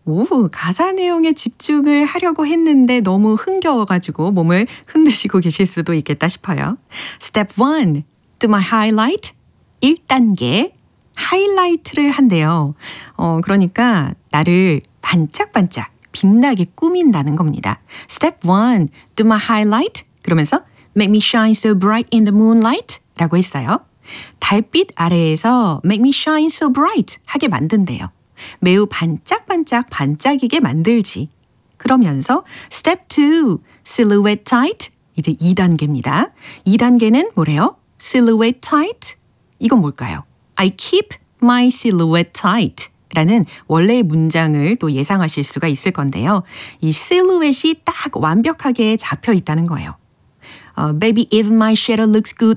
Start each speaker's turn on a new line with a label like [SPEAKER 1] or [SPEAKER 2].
[SPEAKER 1] 오, 가사 내용에 집중을 하려고 했는데 너무 흥겨워가지고 몸을 흔드시고 계실 수도 있겠다 싶어요. Step 1. Do my highlight. 1단계. 하이라이트를 한대요. 그러니까 나를 반짝반짝 빛나게 꾸민다는 겁니다. Step 1. Do my highlight. 그러면서 Make me shine so bright in the moonlight. 라고 했어요. 달빛 아래에서 Make me shine so bright 하게 만든대요. 매우 반짝이게 만들지. 그러면서 Step 2, Silhouette tight. 이제 2단계입니다. 2단계는 뭐래요? Silhouette tight. 이건 뭘까요? I keep my silhouette tight. 라는 원래의 문장을 또 예상하실 수가 있을 건데요. 이 실루엣이 딱 완벽하게 잡혀 있다는 거예요. Baby, if my shadow looks good